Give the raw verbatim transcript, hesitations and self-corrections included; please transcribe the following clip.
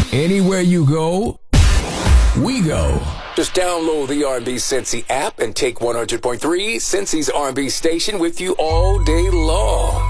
Anywhere you go, we go. Just download the R and B Cincy app and take one hundred point three Cincy's R and B station with you all day long.